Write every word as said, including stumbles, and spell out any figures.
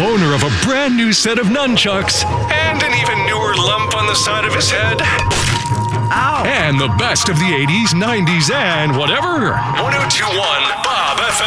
owner of a brand new set of nunchucks, and an even newer lump on the side of his head. Ow! And the best of the eighties, nineties, and whatever. one oh two point one Bob F M.